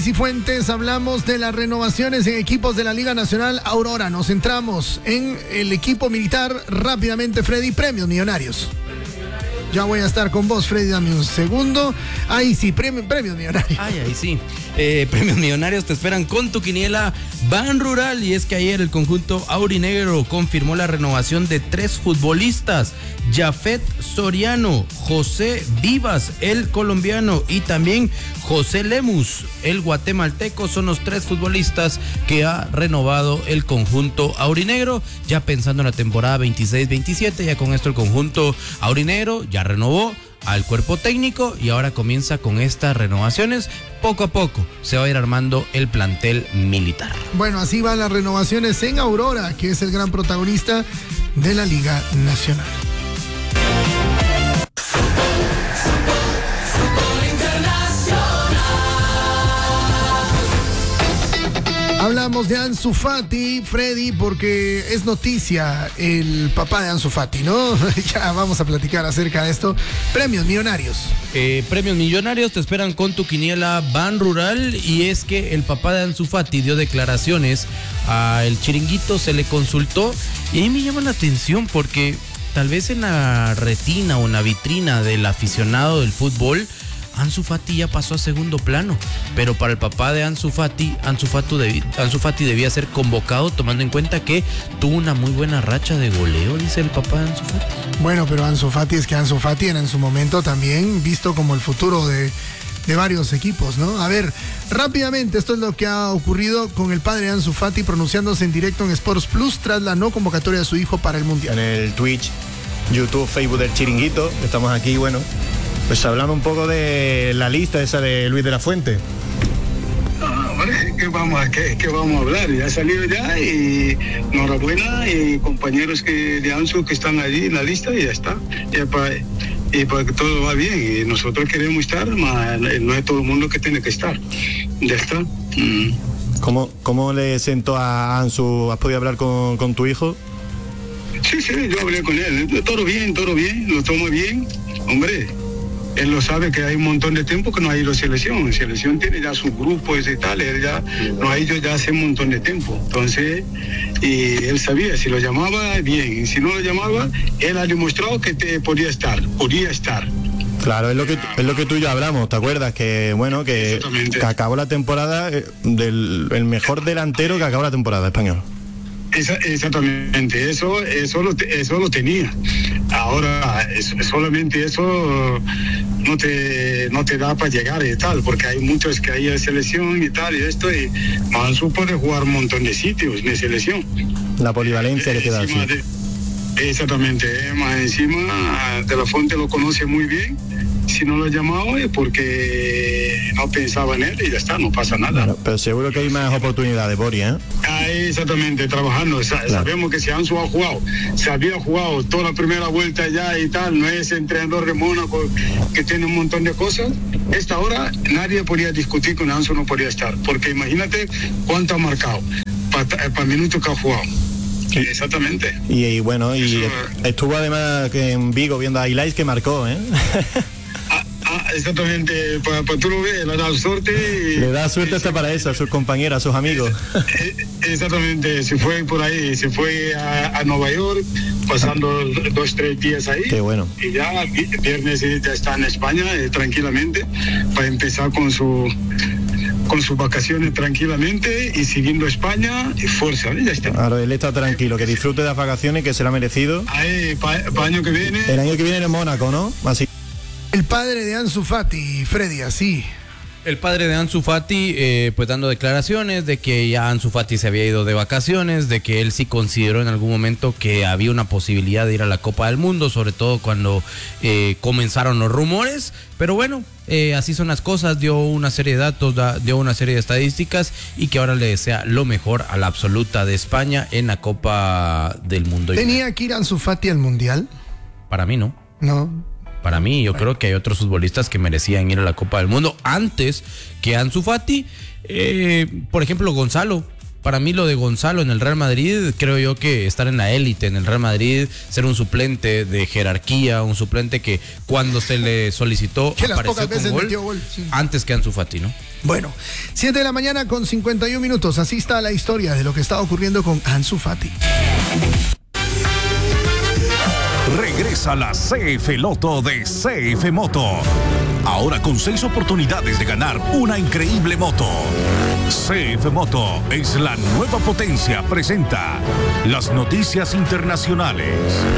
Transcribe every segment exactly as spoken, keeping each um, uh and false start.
Cifuentes hablamos de las renovaciones en equipos de la Liga Nacional Aurora. Nos centramos en el equipo militar. Rápidamente, Freddy, premios millonarios. Ya voy a estar con vos, Freddy, dame un segundo. Ahí sí, premio, premios millonarios. Ay, ahí sí. Eh, premios millonarios te esperan con tu quiniela Ban Rural. Y es que ayer el conjunto aurinegro confirmó la renovación de tres futbolistas: Jafet Soriano, José Vivas, el colombiano, y también José Lemus, el guatemalteco. Son los tres futbolistas que ha renovado el conjunto aurinegro, ya pensando en la temporada veintiséis veintisiete. Ya con esto el conjunto aurinegro ya renovó al cuerpo técnico y ahora comienza con estas renovaciones. Poco a poco se va a ir armando el plantel militar. Bueno, así van las renovaciones en Aurora, que es el gran protagonista de la Liga Nacional. Hablamos de Ansu Fati, Freddy, porque es noticia el papá de Ansu Fati, ¿no? Ya vamos a platicar acerca de esto. Premios millonarios. Eh, premios millonarios te esperan con tu quiniela Ban Rural. Y es que el papá de Ansu Fati dio declaraciones a El Chiringuito, se le consultó. Y a mí me llama la atención porque tal vez en la retina o en la vitrina del aficionado del fútbol, Ansu Fati ya pasó a segundo plano, pero para el papá de Ansu Fati, Ansu Fati, debía, Ansu Fati debía ser convocado, tomando en cuenta que tuvo una muy buena racha de goleo, dice el papá de Ansu Fati. Bueno, pero Ansu Fati es que Ansu Fati era en su momento también visto como el futuro de, de varios equipos, ¿no? A ver, rápidamente, esto es lo que ha ocurrido con el padre de Ansu Fati pronunciándose en directo en Sports Plus tras la no convocatoria de su hijo para el Mundial. En el Twitch, YouTube, Facebook del Chiringuito, estamos aquí, bueno, pues hablando un poco de la lista esa de Luis de la Fuente. Ah, vale, ¿qué vamos, qué, qué vamos a hablar? Ya ha salido ya y enhorabuena, y compañeros que de Ansu que están allí en la lista y ya está. Ya para, y para que todo va bien. Y nosotros queremos estar, mas no es todo el mundo que tiene que estar. Ya está. Mm. ¿Cómo, ¿Cómo le sentó a Ansu? ¿Has podido hablar con, con tu hijo? Sí, sí, yo hablé con él. Todo bien, todo bien, lo tomo bien. Hombre, él lo sabe que hay un montón de tiempo que no ha ido a selección. Selección tiene ya sus grupos y tal, él ya no ha ido ya hace un montón de tiempo. Entonces, y él sabía, si lo llamaba, bien. Y si no lo llamaba, él ha demostrado que te podía estar, podía estar. Claro, es lo que es lo que tú y yo hablamos, ¿te acuerdas? Que bueno, que, que acabó la temporada del el mejor delantero que acabó la temporada español. Esa, exactamente, eso eso lo, eso lo tenía. Ahora, es, solamente eso no te no te da para llegar y tal, porque hay muchos que hay en selección y tal, y esto, y Ansu puede jugar un montón de sitios en selección. La polivalencia eh, que te da, sí. De, exactamente, eh, más encima de la Fuente lo conoce muy bien. Si no lo he llamado es porque no pensaba en él y ya está, no pasa nada. Claro, pero seguro que hay más oportunidades, Bori, ¿eh? Ah, exactamente, trabajando. Claro. Sabemos que si Ansu ha jugado, se había jugado toda la primera vuelta ya y tal, no es entrenador de Mónaco que tiene un montón de cosas. Esta hora nadie podía discutir con Ansu, no podía estar, porque imagínate cuánto ha marcado para pa minutos que ha jugado. Sí. Exactamente. Y, y bueno, y Eso, estuvo además en Vigo viendo a Ilais que marcó, ¿eh? Ah, exactamente, para pa, tú lo ves, le da suerte. Y, le da suerte hasta para eso, a sus compañeras, a sus amigos. Exactamente, se fue por ahí, se fue a, a Nueva York, pasando dos, tres días ahí. Qué bueno. Y ya viernes ya está en España, eh, tranquilamente, para empezar con su con sus vacaciones tranquilamente y siguiendo España y fuerza, ¿eh? Ya está. Claro, él está tranquilo, que disfrute de las vacaciones, que se lo ha merecido. Ahí, para pa año que viene. El año que viene en Mónaco, ¿no? Así. El padre de Ansu Fati, Freddy, así. El padre de Ansu Fati, eh, pues dando declaraciones de que ya Ansu Fati se había ido de vacaciones, de que él sí consideró en algún momento que había una posibilidad de ir a la Copa del Mundo, sobre todo cuando eh, comenzaron los rumores. Pero bueno, eh, así son las cosas, dio una serie de datos, da, dio una serie de estadísticas y que ahora le desea lo mejor a la absoluta de España en la Copa del Mundo. ¿Tenía que ir Ansu Fati al Mundial? Para mí no. No. Para mí, yo creo que hay otros futbolistas que merecían ir a la Copa del Mundo antes que Ansu Fati. Eh, por ejemplo, Gonzalo. Para mí lo de Gonzalo en el Real Madrid, creo yo que estar en la élite en el Real Madrid, ser un suplente de jerarquía, un suplente que cuando se le solicitó que apareció las pocas con veces gol, metió gol, sí. Antes que Ansu Fati, ¿no? Bueno, siete de la mañana con cincuenta y un minutos. Así está la historia de lo que está ocurriendo con Ansu Fati. Regresa la C F Loto de C F Moto. Ahora con seis oportunidades de ganar una increíble moto. C F Moto es la nueva potencia. Presenta las noticias internacionales.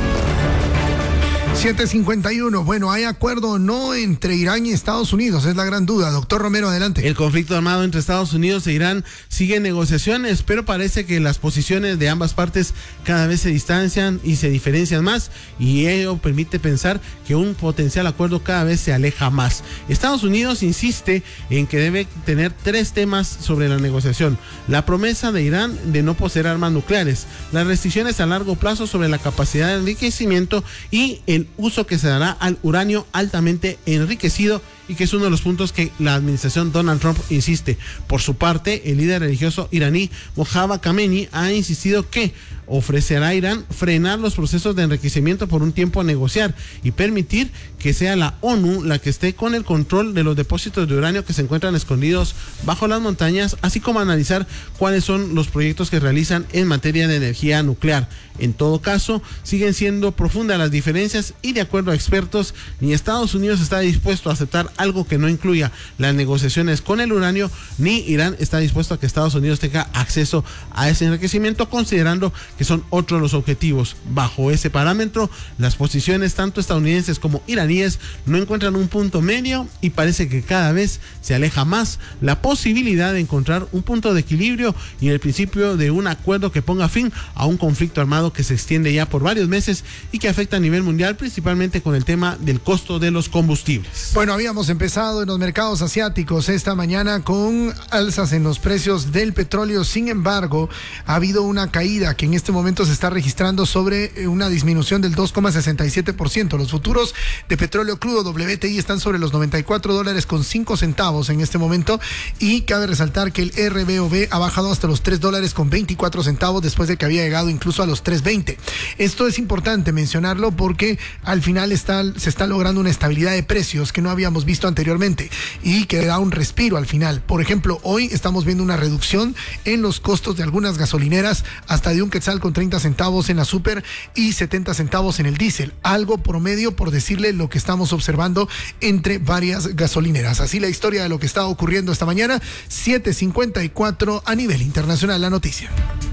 siete cincuenta y uno. Bueno, ¿hay acuerdo o no entre Irán y Estados Unidos? Es la gran duda. Doctor Romero, adelante. El conflicto armado entre Estados Unidos e Irán sigue en negociaciones, pero parece que las posiciones de ambas partes cada vez se distancian y se diferencian más, y ello permite pensar que un potencial acuerdo cada vez se aleja más. Estados Unidos insiste en que debe tener tres temas sobre la negociación: la promesa de Irán de no poseer armas nucleares, las restricciones a largo plazo sobre la capacidad de enriquecimiento y el uso que se dará al uranio altamente enriquecido, y que es uno de los puntos que la administración Donald Trump insiste. Por su parte, el líder religioso iraní Mojtaba Khamenei ha insistido que ofrecerá a Irán frenar los procesos de enriquecimiento por un tiempo a negociar y permitir que sea la ONU la que esté con el control de los depósitos de uranio que se encuentran escondidos bajo las montañas, así como analizar cuáles son los proyectos que realizan en materia de energía nuclear. En todo caso, siguen siendo profundas las diferencias y, de acuerdo a expertos, ni Estados Unidos está dispuesto a aceptar algo que no incluya las negociaciones con el uranio, ni Irán está dispuesto a que Estados Unidos tenga acceso a ese enriquecimiento, considerando que son otros los objetivos. Bajo ese parámetro, las posiciones tanto estadounidenses como iraníes no encuentran un punto medio, y parece que cada vez se aleja más la posibilidad de encontrar un punto de equilibrio y el principio de un acuerdo que ponga fin a un conflicto armado que se extiende ya por varios meses y que afecta a nivel mundial, principalmente con el tema del costo de los combustibles. Bueno, habíamos empezado en los mercados asiáticos esta mañana con alzas en los precios del petróleo. Sin embargo, ha habido una caída que en este momento se está registrando sobre una disminución del dos coma sesenta y siete por ciento. Los futuros de petróleo crudo W T I están sobre los noventa y cuatro dólares con cinco centavos en este momento, y cabe resaltar que el R B O B ha bajado hasta los tres dólares con veinticuatro centavos después de que había llegado incluso a los tres veinte. Esto es importante mencionarlo porque al final está, se está logrando una estabilidad de precios que no habíamos visto anteriormente y que da un respiro al final. Por ejemplo, hoy estamos viendo una reducción en los costos de algunas gasolineras, hasta de un quetzal con treinta centavos en la super y setenta centavos en el diésel, algo promedio, por decirle, lo que estamos observando entre varias gasolineras. Así la historia de lo que está ocurriendo esta mañana. Siete cincuenta y cuatro a nivel internacional la noticia.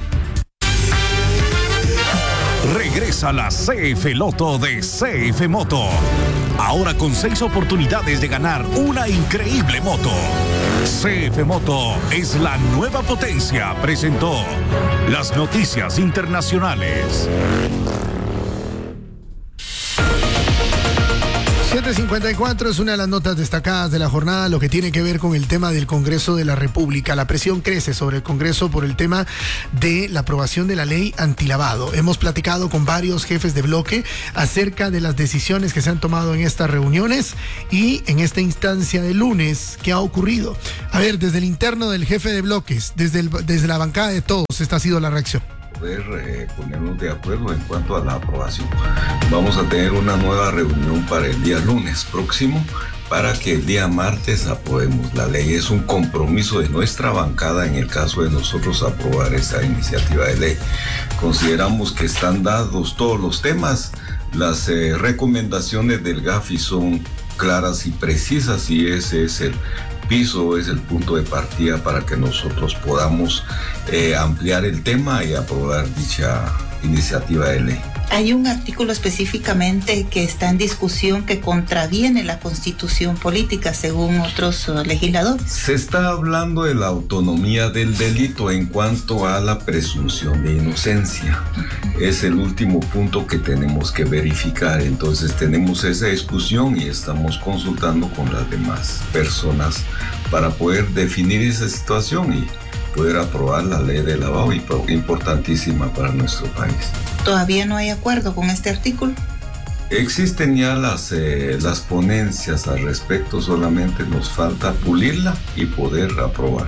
Regresa la C F Loto de C F Moto. Ahora con seis oportunidades de ganar una increíble moto. C F Moto es la nueva potencia. Presentó las noticias internacionales. siete cincuenta y cuatro es una de las notas destacadas de la jornada, lo que tiene que ver con el tema del Congreso de la República. La presión crece sobre el Congreso por el tema de la aprobación de la ley antilavado. Hemos platicado con varios jefes de bloque acerca de las decisiones que se han tomado en estas reuniones y en esta instancia de lunes, ¿qué ha ocurrido? A ver, desde el interno del jefe de bloques, desde, el, desde la bancada de todos, esta ha sido la reacción. Poder eh, ponernos de acuerdo en cuanto a la aprobación. Vamos a tener una nueva reunión para el día lunes próximo para que el día martes aprobemos la ley. Es un compromiso de nuestra bancada en el caso de nosotros aprobar esa iniciativa de ley. Consideramos que están dados todos los temas. Las eh, recomendaciones del GAFI son claras y precisas, y ese es el piso, es el punto de partida para que nosotros podamos eh, ampliar el tema y aprobar dicha iniciativa de ley. Hay un artículo específicamente que está en discusión que contraviene la Constitución política, según otros uh, legisladores. Se está hablando de la autonomía del delito en cuanto a la presunción de inocencia. Es el último punto que tenemos que verificar. Entonces tenemos esa discusión y estamos consultando con las demás personas para poder definir esa situación y poder aprobar la ley de lavado, importantísima para nuestro país. ¿Todavía no hay acuerdo con este artículo? Existen ya las, eh, las ponencias al respecto, solamente nos falta pulirla y poder aprobar.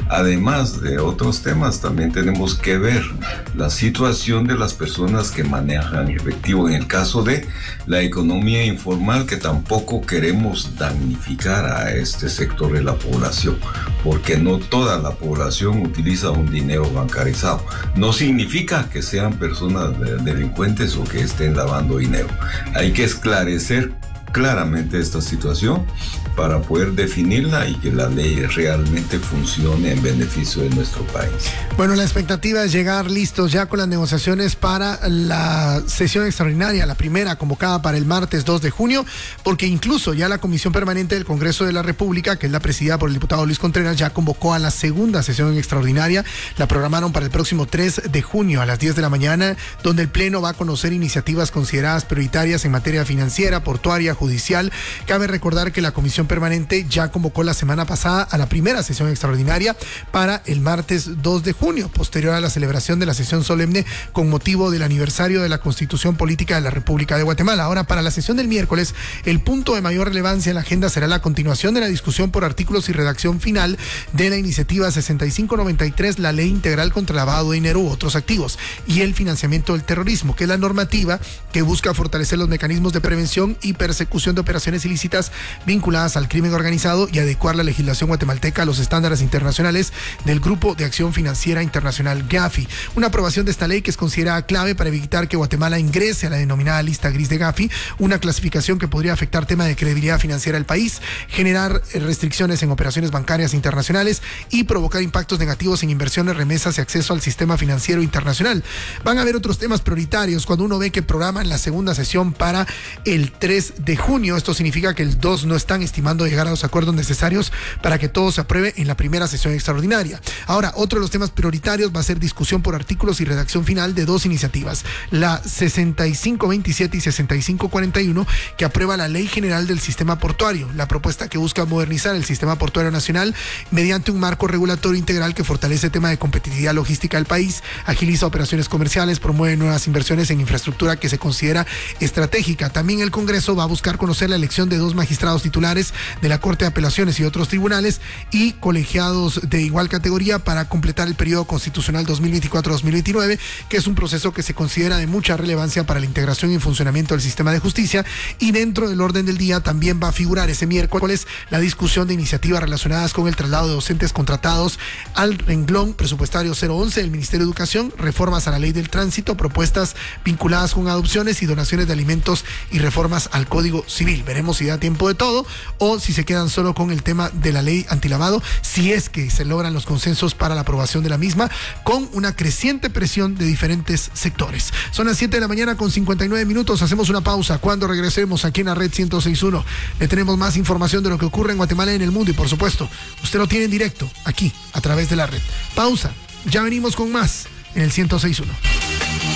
Además de otros temas, también tenemos que ver la situación de las personas que manejan efectivo en el caso de la economía informal, que tampoco queremos damnificar a este sector de la población, porque no toda la población utiliza un dinero bancarizado. No significa que sean personas delincuentes o que estén lavando dinero. Hay que esclarecer claramente esta situación para poder definirla y que la ley realmente funcione en beneficio de nuestro país. Bueno, la expectativa es llegar listos ya con las negociaciones para la sesión extraordinaria, la primera convocada para el martes dos de junio, porque incluso ya la Comisión Permanente del Congreso de la República, que es la presidida por el diputado Luis Contreras, ya convocó a la segunda sesión extraordinaria. La programaron para el próximo tres de junio a las diez de la mañana, donde el Pleno va a conocer iniciativas consideradas prioritarias en materia financiera, portuaria, judicial. Cabe recordar que la Comisión Permanente ya convocó la semana pasada a la primera sesión extraordinaria para el martes dos de junio, posterior a la celebración de la sesión solemne con motivo del aniversario de la Constitución Política de la República de Guatemala. Ahora, para la sesión del miércoles, el punto de mayor relevancia en la agenda será la continuación de la discusión por artículos y redacción final de la iniciativa sesenta y cinco noventa y tres, la Ley Integral contra el Lavado de Dinero u Otros Activos y el Financiamiento del Terrorismo, que es la normativa que busca fortalecer los mecanismos de prevención y persecución de operaciones ilícitas vinculadas al crimen organizado y adecuar la legislación guatemalteca a los estándares internacionales del Grupo de Acción Financiera Internacional Gafi. Una aprobación de esta ley que es considerada clave para evitar que Guatemala ingrese a la denominada lista gris de Gafi, una clasificación que podría afectar temas de credibilidad financiera del país, generar restricciones en operaciones bancarias internacionales y provocar impactos negativos en inversiones, remesas y acceso al sistema financiero internacional. Van a haber otros temas prioritarios cuando uno ve que programan la segunda sesión para el tres de junio. Esto significa que el dos no están estimando llegar a los acuerdos necesarios para que todo se apruebe en la primera sesión extraordinaria. Ahora, otro de los temas prioritarios va a ser discusión por artículos y redacción final de dos iniciativas, la sesenta y cinco veintisiete y sesenta y cinco cuarenta y uno, que aprueba la Ley General del Sistema Portuario, la propuesta que busca modernizar el sistema portuario nacional mediante un marco regulatorio integral que fortalece el tema de competitividad logística del país, agiliza operaciones comerciales, promueve nuevas inversiones en infraestructura que se considera estratégica. También el Congreso va a buscar conocer la elección de dos magistrados titulares de la Corte de Apelaciones y otros tribunales y colegiados de igual categoría para completar el periodo constitucional dos mil veinticuatro dos mil veintinueve, que es un proceso que se considera de mucha relevancia para la integración y funcionamiento del sistema de justicia. Y dentro del orden del día también va a figurar ese miércoles la discusión de iniciativas relacionadas con el traslado de docentes contratados al renglón presupuestario cero once del Ministerio de Educación, reformas a la Ley del Tránsito, propuestas vinculadas con adopciones y donaciones de alimentos y reformas al Código Civil. Veremos si da tiempo de todo o si se quedan solo con el tema de la ley antilavado, si es que se logran los consensos para la aprobación de la misma, con una creciente presión de diferentes sectores. Son las siete de la mañana con cincuenta y nueve minutos. Hacemos una pausa. Cuando regresemos aquí en la red ciento seis punto uno, le tenemos más información de lo que ocurre en Guatemala y en el mundo, y por supuesto, usted lo tiene en directo aquí a través de la red. Pausa. Ya venimos con más en el ciento seis punto uno.